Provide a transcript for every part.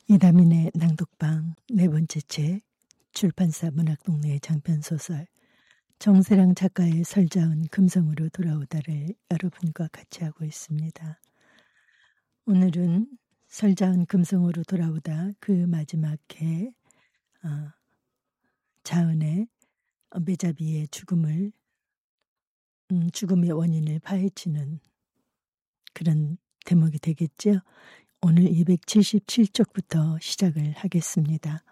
이다민의 낭독방 네 번째 책, 출판사 문학동네의 장편소설 정세랑 작가의 설자은 금성으로 돌아오다를 여러분과 같이 하고 있습니다. 오늘은 설자은 금성으로 돌아오다 그 마지막 회 자은의 매자비의 죽음의 원인을 파헤치는 그런 대목이 되겠죠. 오늘 277쪽부터 시작을 하겠습니다.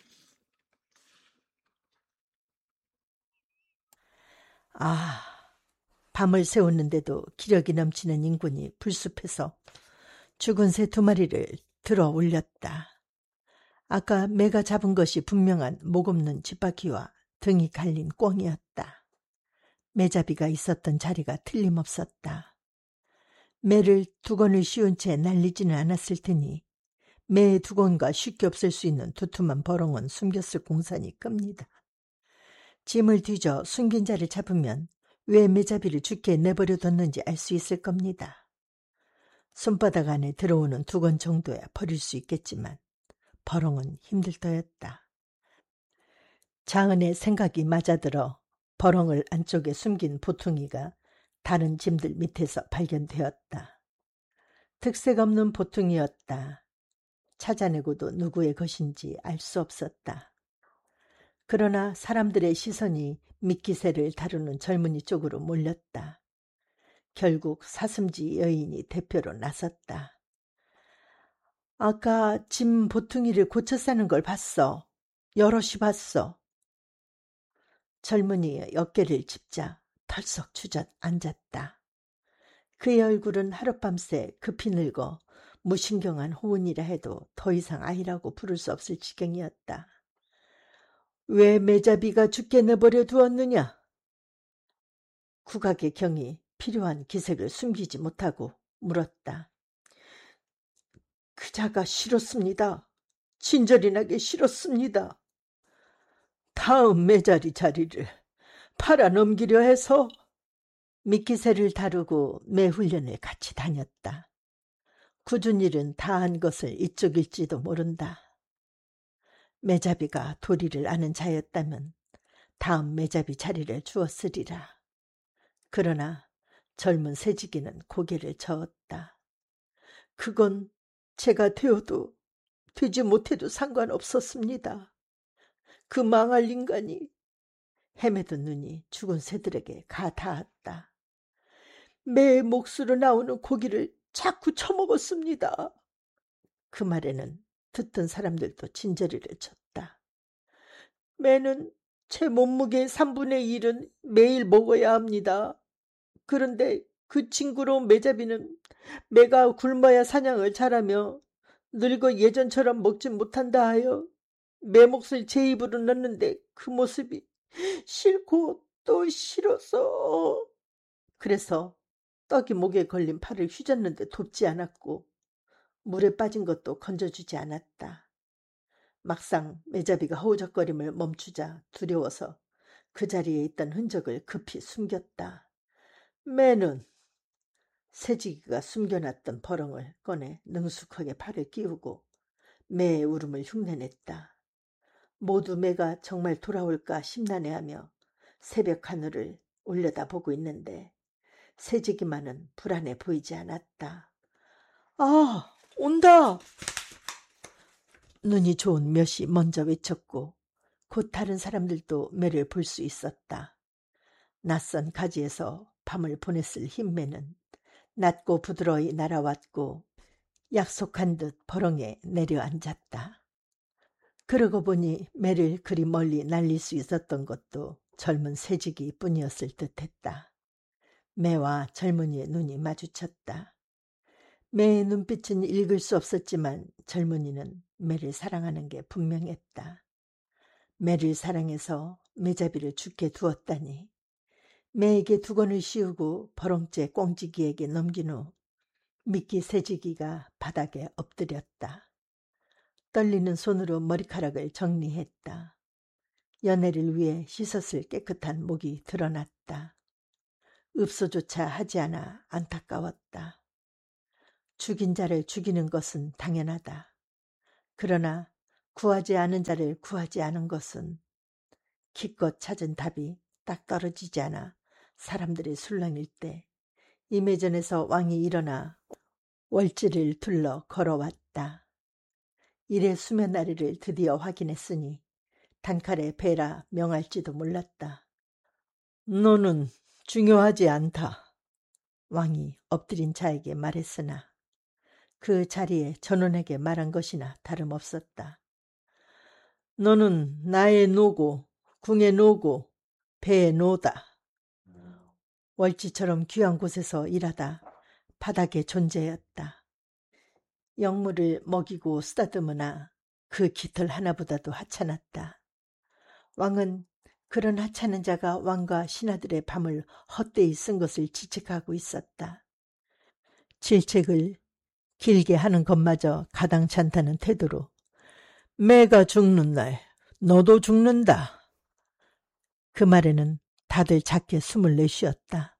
밤을 새웠는데도 기력이 넘치는 인군이 불숲에서 죽은 새 2마리를 들어 올렸다. 아까 매가 잡은 것이 분명한 목 없는 쥐바퀴와 등이 갈린 꿩이었다. 매잡이가 있었던 자리가 틀림없었다. 매를 두건을 씌운 채 날리지는 않았을 테니 매 두건과 쉽게 없을 수 있는 두툼한 버렁은 숨겼을 공산이 큽니다. 짐을 뒤져 숨긴 자를 잡으면 왜 매잡이를 죽게 내버려뒀는지 알 수 있을 겁니다. 손바닥 안에 들어오는 2건 정도야 버릴 수 있겠지만 버렁은 힘들 터였다. 자은의 생각이 맞아들어 버렁을 안쪽에 숨긴 보퉁이가 다른 짐들 밑에서 발견되었다. 특색 없는 보퉁이였다. 찾아내고도 누구의 것인지 알 수 없었다. 그러나 사람들의 시선이 미끼새를 다루는 젊은이 쪽으로 몰렸다. 결국 사슴지 여인이 대표로 나섰다. 아까 짐 보퉁이를 고쳐 싸는 걸 봤어. 여럿이 봤어. 젊은이의 어깨를 짚자 털썩 주저앉았다. 그의 얼굴은 하룻밤새 급히 늙어 무신경한 호운이라 해도 더 이상 아이라고 부를 수 없을 지경이었다. 왜 매자비가 죽게 내버려 두었느냐? 국악의 경이 필요한 기색을 숨기지 못하고 물었다. 그자가 싫었습니다. 진절이 나게 싫었습니다. 다음 매자리 자리를 팔아넘기려 해서. 미끼새를 다루고 매 훈련을 같이 다녔다. 굳은 일은 다 한 것을 이쪽일지도 모른다. 매자비가 도리를 아는 자였다면 다음 매자비 자리를 주었으리라. 그러나 젊은 새지기는 고개를 저었다. 그건 제가 되어도 되지 못해도 상관없었습니다. 그 망할 인간이. 헤매던 눈이 죽은 새들에게 가 닿았다. 매의 몫으로 나오는 고기를 자꾸 처먹었습니다. 그 말에는 듣던 사람들도 진저리를 쳤다. 매는 제 몸무게의 3분의 1은 매일 먹어야 합니다. 그런데 그 징그러운 매잡이는 매가 굶어야 사냥을 잘하며 늙어 예전처럼 먹지 못한다 하여 매 몫을 제 입으로 넣는데 그 모습이 싫고 또 싫어서. 그래서 떡이 목에 걸린 팔을 휘젓는데 돕지 않았고 물에 빠진 것도 건져주지 않았다. 막상 매자비가 허우적거림을 멈추자 두려워서 그 자리에 있던 흔적을 급히 숨겼다. 매는 새지기가 숨겨놨던 버렁을 꺼내 능숙하게 팔을 끼우고 매의 울음을 흉내냈다. 모두 매가 정말 돌아올까 심란해하며 새벽 하늘을 올려다보고 있는데 새지기만은 불안해 보이지 않았다. 온다! 눈이 좋은 몇이 먼저 외쳤고 곧 다른 사람들도 매를 볼 수 있었다. 낯선 가지에서 밤을 보냈을 흰매는 낮고 부드러이 날아왔고 약속한 듯 버렁에 내려앉았다. 그러고 보니 매를 그리 멀리 날릴 수 있었던 것도 젊은 새지기 뿐이었을 듯했다. 매와 젊은이의 눈이 마주쳤다. 매의 눈빛은 읽을 수 없었지만 젊은이는 매를 사랑하는 게 분명했다. 매를 사랑해서 매자비를 죽게 두었다니. 매에게 2건을 씌우고 버렁째 꽁지기에게 넘긴 후 미끼 새지기가 바닥에 엎드렸다. 떨리는 손으로 머리카락을 정리했다. 연애를 위해 씻었을 깨끗한 목이 드러났다. 읍소조차 하지 않아 안타까웠다. 죽인 자를 죽이는 것은 당연하다. 그러나 구하지 않은 자를 구하지 않은 것은 기껏 찾은 답이 딱 떨어지지 않아 사람들이 술렁일 때 임해전에서 왕이 일어나 월지를 둘러 걸어왔다. 이래 수면나리를 드디어 확인했으니 단칼에 베라 명할지도 몰랐다. 너는 중요하지 않다. 왕이 엎드린 자에게 말했으나 그 자리에 전원에게 말한 것이나 다름없었다. 너는 나의 노고, 궁의 노고, 배의 노다. 월지처럼 귀한 곳에서 일하다 바닥의 존재였다. 영물을 먹이고 쓰다듬으나 그 깃털 하나보다도 하찮았다. 왕은 그런 하찮은 자가 왕과 신하들의 밤을 헛되이 쓴 것을 지책하고 있었다. 질책을 길게 하는 것마저 가당치 않다는 태도로 매가 죽는 날 너도 죽는다. 그 말에는 다들 작게 숨을 내쉬었다.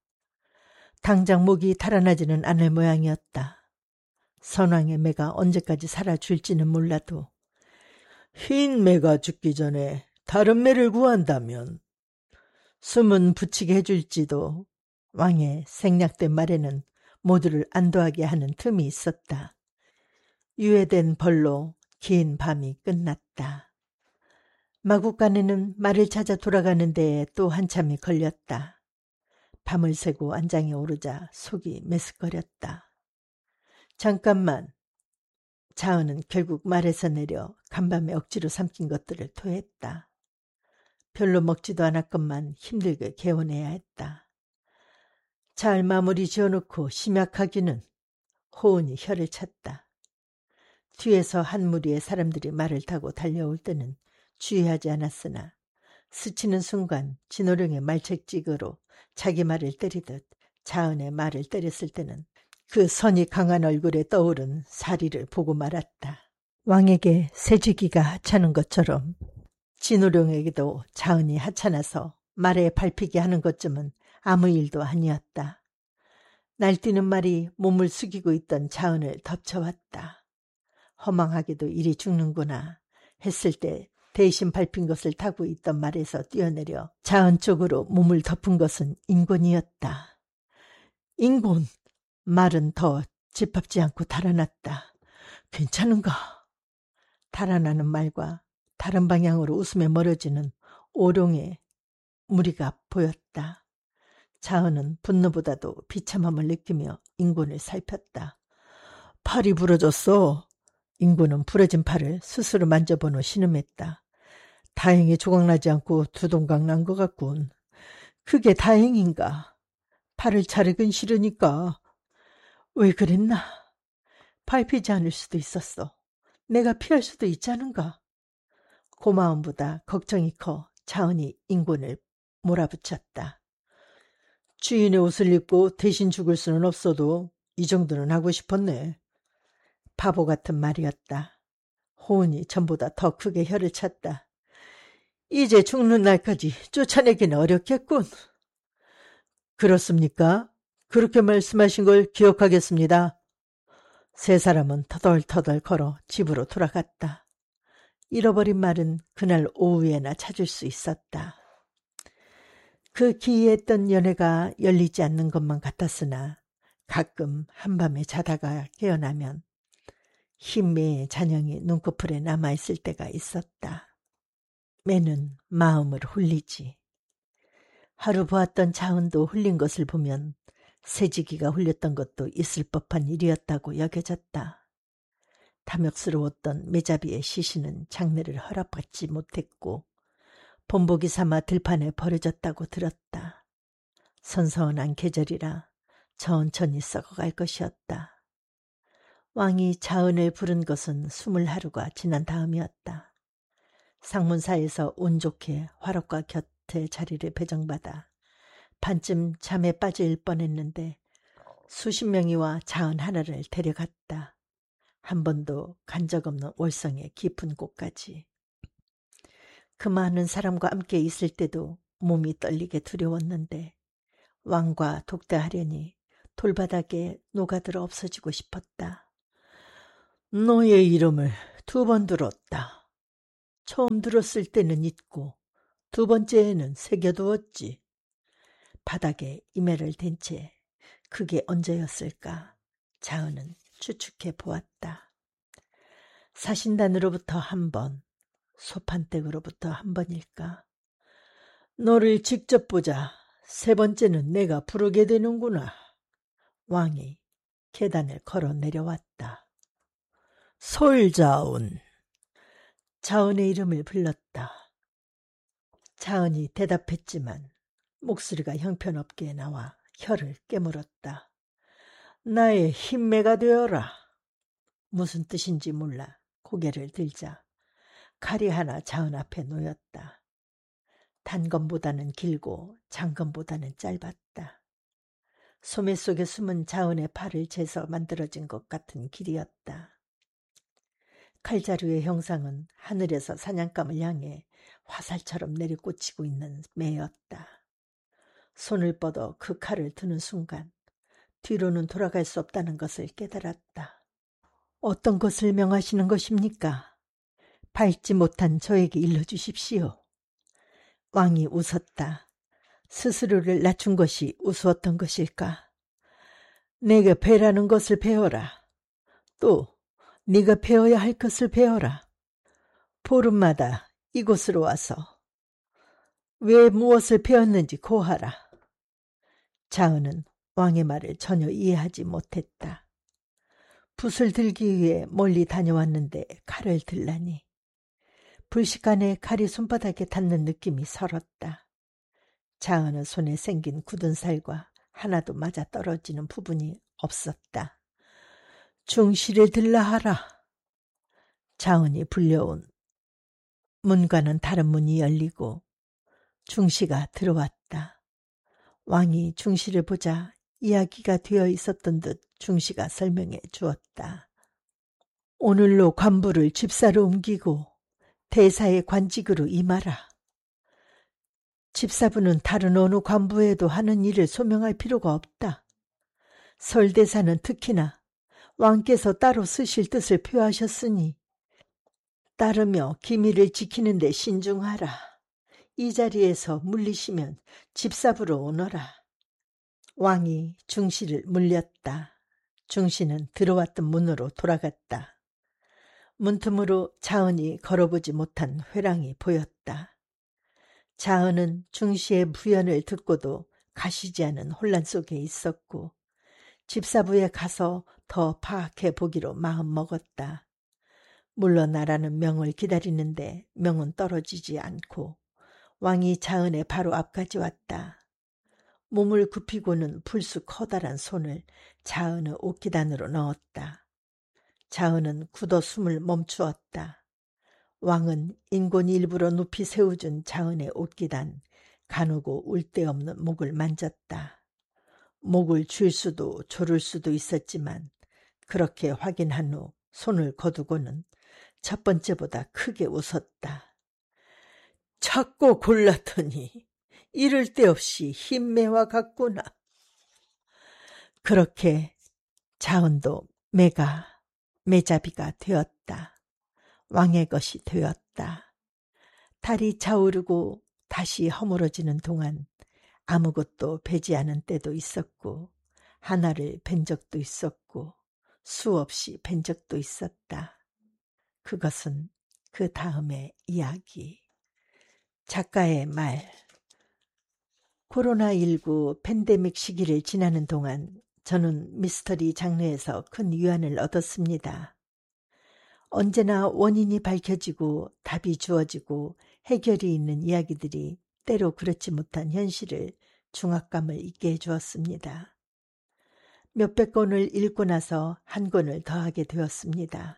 당장 목이 달아나지는 않을 모양이었다. 선왕의 매가 언제까지 살아줄지는 몰라도 흰 매가 죽기 전에 다른 매를 구한다면 숨은 붙이게 해줄지도. 왕의 생략된 말에는 모두를 안도하게 하는 틈이 있었다. 유예된 벌로 긴 밤이 끝났다. 마국간에는 말을 찾아 돌아가는 데에 또 한참이 걸렸다. 밤을 새고 안장에 오르자 속이 메스꺼렸다. 잠깐만. 자은은 결국 말에서 내려 간밤에 억지로 삼킨 것들을 토했다. 별로 먹지도 않았건만 힘들게 개원해야 했다. 잘 마무리 지어놓고 심약하기는. 호은이 혀를 찼다. 뒤에서 한 무리의 사람들이 말을 타고 달려올 때는 주의하지 않았으나 스치는 순간 진호령의 말책직으로 자기 말을 때리듯 자은의 말을 때렸을 때는 그 선이 강한 얼굴에 떠오른 사리를 보고 말았다. 왕에게 새지기가 하찮은 것처럼 진호령에게도 자은이 하찮아서 말에 밟히게 하는 것쯤은 아무 일도 아니었다. 날뛰는 말이 몸을 숙이고 있던 자은을 덮쳐왔다. 허망하게도 이리 죽는구나 했을 때 대신 밟힌 것을 타고 있던 말에서 뛰어내려 자은 쪽으로 몸을 덮은 것은 인곤이었다. 인곤! 말은 더 짓밟지 않고 달아났다. 괜찮은가? 달아나는 말과 다른 방향으로 웃으며 멀어지는 오룡의 무리가 보였다. 자은은 분노보다도 비참함을 느끼며 인곤을 살폈다. 팔이 부러졌어. 인곤은 부러진 팔을 스스로 만져본 후 신음했다. 다행히 조각나지 않고 두동강 난 것 같군. 그게 다행인가? 팔을 자르긴 싫으니까. 왜 그랬나? 밟히지 않을 수도 있었어. 내가 피할 수도 있자는가? 고마움보다 걱정이 커 자은이 인곤을 몰아붙였다. 주인의 옷을 입고 대신 죽을 수는 없어도 이 정도는 하고 싶었네. 바보 같은 말이었다. 호은이 전보다 더 크게 혀를 찼다. 이제 죽는 날까지 쫓아내기는 어렵겠군. 그렇습니까? 그렇게 말씀하신 걸 기억하겠습니다. 세 사람은 터덜터덜 걸어 집으로 돌아갔다. 잃어버린 말은 그날 오후에나 찾을 수 있었다. 그 기이했던 연회가 열리지 않는 것만 같았으나 가끔 한밤에 자다가 깨어나면 흰 매의 잔영이 눈꺼풀에 남아있을 때가 있었다. 매는 마음을 홀리지. 하루 보았던 자은도 홀린 것을 보면 새지기가 홀렸던 것도 있을 법한 일이었다고 여겨졌다. 탐욕스러웠던 매자비의 시신은 장례를 허락받지 못했고 본보기 삼아 들판에 버려졌다고 들었다. 선선한 계절이라 천천히 썩어갈 것이었다. 왕이 자은을 부른 것은 20하루가 지난 다음이었다. 상문사에서 운 좋게 화록과 곁에 자리를 배정받아 반쯤 잠에 빠질 뻔했는데 수십 명이 와 자은 하나를 데려갔다. 한 번도 간 적 없는 월성의 깊은 곳까지. 그 많은 사람과 함께 있을 때도 몸이 떨리게 두려웠는데 왕과 독대하려니 돌바닥에 녹아들어 없어지고 싶었다. 너의 이름을 2번 들었다. 처음 들었을 때는 잊고 2번째에는 새겨두었지. 바닥에 이매를 댄 채 그게 언제였을까? 자은은 추측해 보았다. 사신단으로부터 1번, 소판댁으로부터 1번일까? 너를 직접 보자. 3번째는 내가 부르게 되는구나. 왕이 계단을 걸어 내려왔다. 솔자운. 자은의 이름을 불렀다. 자은이 대답했지만 목소리가 형편없게 나와 혀를 깨물었다. 나의 힘매가 되어라. 무슨 뜻인지 몰라 고개를 들자 칼이 하나 자은 앞에 놓였다. 단검보다는 길고 장검보다는 짧았다. 소매 속에 숨은 자은의 팔을 재서 만들어진 것 같은 길이었다. 칼자루의 형상은 하늘에서 사냥감을 향해 화살처럼 내리꽂히고 있는 매였다. 손을 뻗어 그 칼을 드는 순간 뒤로는 돌아갈 수 없다는 것을 깨달았다. 어떤 것을 명하시는 것입니까? 밟지 못한 저에게 일러주십시오. 왕이 웃었다. 스스로를 낮춘 것이 우스웠던 것일까? 내가 배라는 것을 배워라. 또 네가 배워야 할 것을 배워라. 보름마다 이곳으로 와서 왜 무엇을 배웠는지 고하라. 자은은 왕의 말을 전혀 이해하지 못했다. 붓을 들기 위해 멀리 다녀왔는데 칼을 들라니. 불식간에 칼이 손바닥에 닿는 느낌이 설었다. 자은의 손에 생긴 굳은 살과 하나도 맞아 떨어지는 부분이 없었다. 중시를 들라 하라. 자은이 불려온 문과는 다른 문이 열리고 중시가 들어왔다. 왕이 중시를 보자 이야기가 되어 있었던 듯 중시가 설명해 주었다. 오늘로 관부를 집사로 옮기고 대사의 관직으로 임하라. 집사부는 다른 어느 관부에도 하는 일을 소명할 필요가 없다. 설대사는 특히나 왕께서 따로 쓰실 뜻을 표하셨으니 따르며 기밀을 지키는 데 신중하라. 이 자리에서 물리시면 집사부로 오너라. 왕이 중시를 물렸다. 중시는 들어왔던 문으로 돌아갔다. 문틈으로 자은이 걸어보지 못한 회랑이 보였다. 자은은 중시의 부연을 듣고도 가시지 않은 혼란 속에 있었고 집사부에 가서 더 파악해 보기로 마음먹었다. 물러나라는 명을 기다리는데 명은 떨어지지 않고 왕이 자은의 바로 앞까지 왔다. 몸을 굽히고는 불쑥 커다란 손을 자은의 옷기단으로 넣었다. 자은은 굳어 숨을 멈추었다. 왕은 인곤이 일부러 높이 세워준 자은의 옷기단, 가누고 울 데 없는 목을 만졌다. 목을 줄 수도 조를 수도 있었지만 그렇게 확인한 후 손을 거두고는 첫 번째보다 크게 웃었다. 찾고 골랐더니 이를 데 없이 힘매와 같구나. 그렇게 자은도 매자비가 되었다. 왕의 것이 되었다. 달이 차오르고 다시 허물어지는 동안 아무것도 배지 않은 때도 있었고 하나를 뵌 적도 있었고 수없이 뵌 적도 있었다. 그것은 그 다음의 이야기. 작가의 말. 코로나19 팬데믹 시기를 지나는 동안 저는 미스터리 장르에서 큰 위안을 얻었습니다. 언제나 원인이 밝혀지고 답이 주어지고 해결이 있는 이야기들이 때로 그렇지 못한 현실을 중압감을 잊게 해주었습니다. 몇백 권을 읽고 나서 한 권을 더하게 되었습니다.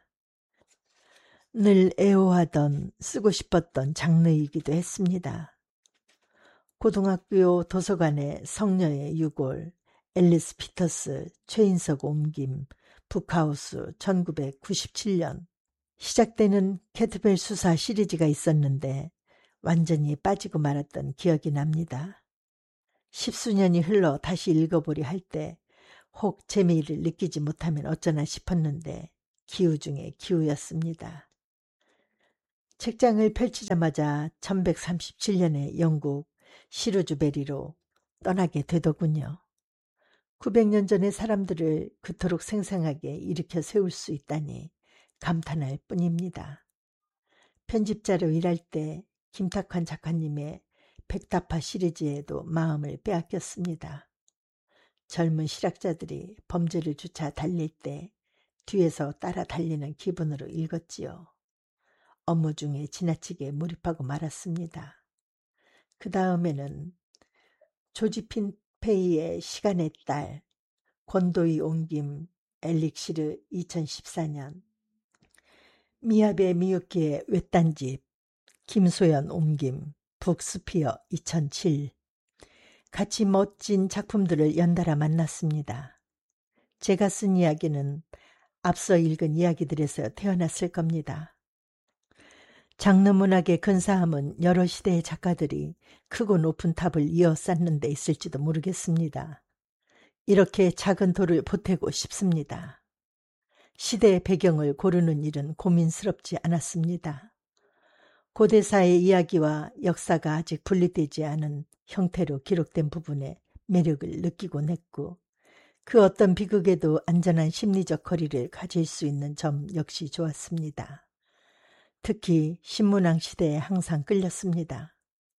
늘 애호하던 쓰고 싶었던 장르이기도 했습니다. 고등학교 도서관의 성녀의 유골, 앨리스 피터스, 최인석 옮김, 북하우스 1997년 시작되는 캐트벨 수사 시리즈가 있었는데 완전히 빠지고 말았던 기억이 납니다. 10수년이 흘러 다시 읽어보려 할 때 혹 재미를 느끼지 못하면 어쩌나 싶었는데 기우 중에 기우였습니다. 책장을 펼치자마자 1137년에 영국 시루주베리로 떠나게 되더군요. 900년 전의 사람들을 그토록 생생하게 일으켜 세울 수 있다니 감탄할 뿐입니다. 편집자로 일할 때 김탁환 작가님의 백다파 시리즈에도 마음을 빼앗겼습니다. 젊은 실학자들이 범죄를 쫓아 달릴 때 뒤에서 따라 달리는 기분으로 읽었지요. 업무 중에 지나치게 몰입하고 말았습니다. 그 다음에는 조지핀 페이의 시간의 딸, 권도희 옮김, 엘릭시르 2014년, 미야베 미유키의 외딴집, 김소연 옮김, 북스피어 2007. 같이 멋진 작품들을 연달아 만났습니다. 제가 쓴 이야기는 앞서 읽은 이야기들에서 태어났을 겁니다. 장르 문학의 근사함은 여러 시대의 작가들이 크고 높은 탑을 이어 쌓는 데 있을지도 모르겠습니다. 이렇게 작은 돌을 보태고 싶습니다. 시대의 배경을 고르는 일은 고민스럽지 않았습니다. 고대사의 이야기와 역사가 아직 분리되지 않은 형태로 기록된 부분에 매력을 느끼곤 했고, 그 어떤 비극에도 안전한 심리적 거리를 가질 수 있는 점 역시 좋았습니다. 특히 신문왕 시대에 항상 끌렸습니다.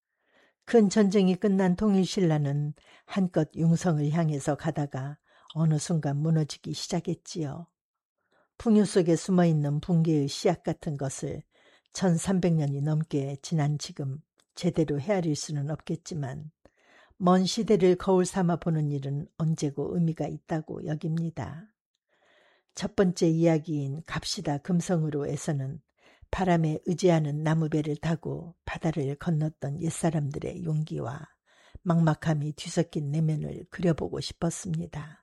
큰 전쟁이 끝난 통일신라는 한껏 융성을 향해서 가다가 어느 순간 무너지기 시작했지요. 풍요 속에 숨어있는 붕괴의 씨앗 같은 것을 1300년이 넘게 지난 지금 제대로 헤아릴 수는 없겠지만 먼 시대를 거울 삼아 보는 일은 언제고 의미가 있다고 여깁니다. 첫 번째 이야기인 갑시다 금성으로에서는 바람에 의지하는 나무배를 타고 바다를 건넜던 옛사람들의 용기와 막막함이 뒤섞인 내면을 그려보고 싶었습니다.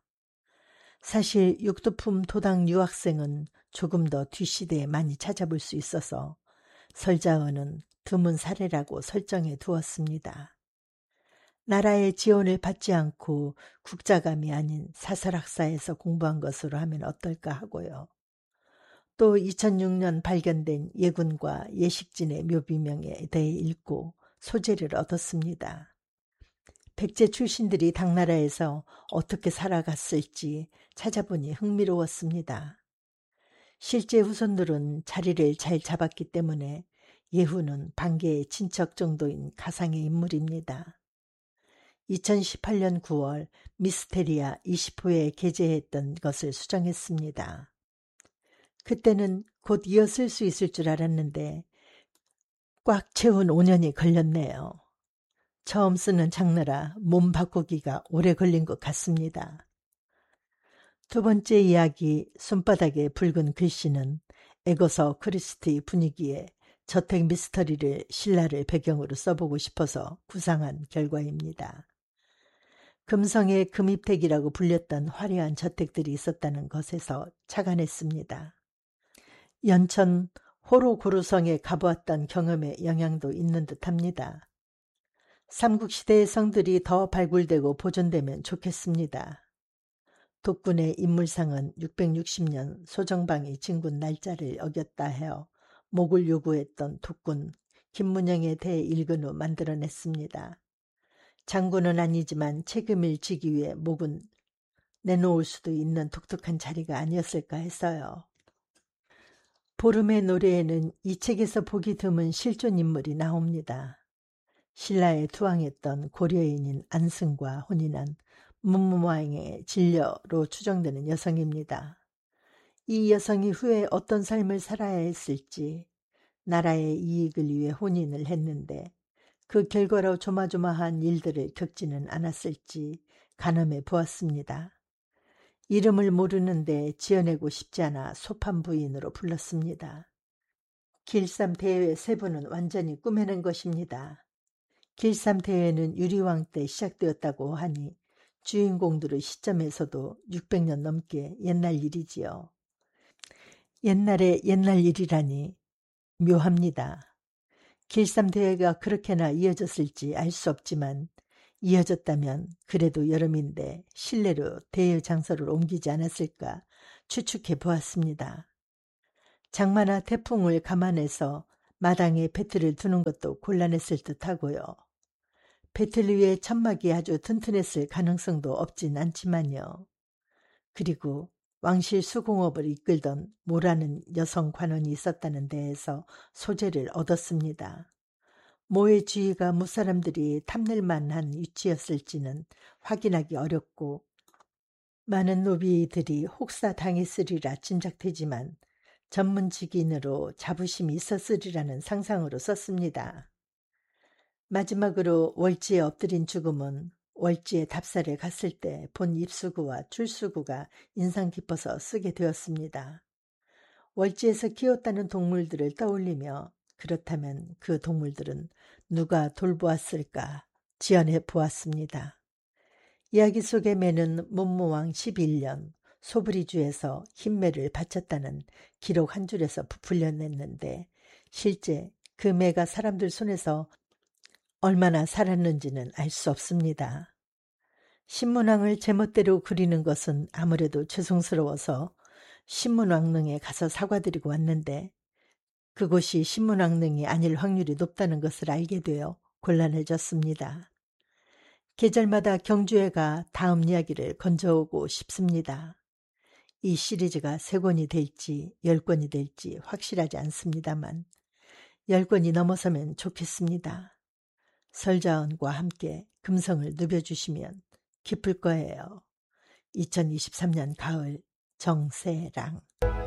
사실 육두품 도당 유학생은 조금 더 뒷시대에 많이 찾아볼 수 있어서 설자어는 드문 사례라고 설정해 두었습니다. 나라의 지원을 받지 않고 국자감이 아닌 사설학사에서 공부한 것으로 하면 어떨까 하고요. 또 2006년 발견된 예군과 예식진의 묘비명에 대해 읽고 소재를 얻었습니다. 백제 출신들이 당나라에서 어떻게 살아갔을지 찾아보니 흥미로웠습니다. 실제 후손들은 자리를 잘 잡았기 때문에 예후는 반개의 친척 정도인 가상의 인물입니다. 2018년 9월 미스테리아 20호에 게재했던 것을 수정했습니다. 그때는 곧 이어 쓸 수 있을 줄 알았는데 꽉 채운 5년이 걸렸네요. 처음 쓰는 장르라 몸 바꾸기가 오래 걸린 것 같습니다. 두 번째 이야기 손바닥의 붉은 글씨는 에거서 크리스티 분위기에 저택 미스터리를 신라를 배경으로 써보고 싶어서 구상한 결과입니다. 금성의 금입택이라고 불렸던 화려한 저택들이 있었다는 것에서 착안했습니다. 연천 호로고루성에 가보았던 경험의 영향도 있는 듯합니다. 삼국시대의 성들이 더 발굴되고 보존되면 좋겠습니다. 독군의 인물상은 660년 소정방이 진군 날짜를 어겼다 하여 목을 요구했던 독군 김문영에 대해 읽은 후 만들어냈습니다. 장군은 아니지만 책임을 지기 위해 목은 내놓을 수도 있는 독특한 자리가 아니었을까 했어요. 보름의 노래에는 이 책에서 보기 드문 실존 인물이 나옵니다. 신라에 투항했던 고려인인 안승과 혼인한 문무왕의 진려로 추정되는 여성입니다. 이 여성이 후에 어떤 삶을 살아야 했을지 나라의 이익을 위해 혼인을 했는데 그 결과로 조마조마한 일들을 겪지는 않았을지 가늠해 보았습니다. 이름을 모르는데 지어내고 싶지 않아 소판 부인으로 불렀습니다. 길쌈대회 세 분은 완전히 꾸며낸 것입니다. 길쌈대회는 유리왕 때 시작되었다고 하니 주인공들의 시점에서도 600년 넘게 옛날 일이지요. 옛날에 옛날 일이라니 묘합니다. 길쌈대회가 그렇게나 이어졌을지 알 수 없지만 이어졌다면 그래도 여름인데 실내로 대회 장소를 옮기지 않았을까 추측해 보았습니다. 장마나 태풍을 감안해서 마당에 배틀을 두는 것도 곤란했을 듯하고요. 배틀 위에 천막이 아주 튼튼했을 가능성도 없진 않지만요. 그리고 왕실 수공업을 이끌던 모라는 여성 관원이 있었다는 데에서 소재를 얻었습니다. 모의 주위가 무사람들이 탐낼 만한 위치였을지는 확인하기 어렵고 많은 노비들이 혹사당했으리라 짐작되지만 전문 직인으로 자부심이 있었으리라는 상상으로 썼습니다. 마지막으로 월지에 엎드린 죽음은 월지에 답사를 갔을 때 본 입수구와 출수구가 인상 깊어서 쓰게 되었습니다. 월지에서 키웠다는 동물들을 떠올리며 그렇다면 그 동물들은 누가 돌보았을까 지연해 보았습니다. 이야기 속의 매는 문무왕 11년 소브리주에서 흰매를 바쳤다는 기록 한 줄에서 부풀려냈는데 실제 그 매가 사람들 손에서 얼마나 살았는지는 알 수 없습니다. 신문왕을 제멋대로 그리는 것은 아무래도 죄송스러워서 신문왕릉에 가서 사과드리고 왔는데 그곳이 신문왕릉이 아닐 확률이 높다는 것을 알게 되어 곤란해졌습니다. 계절마다 경주에 가 다음 이야기를 건져오고 싶습니다. 이 시리즈가 3권이 될지 10권이 될지 확실하지 않습니다만 10권이 넘어서면 좋겠습니다. 설자언과 함께 금성을 누벼주시면 기쁠 거예요. 2023년 가을 정세랑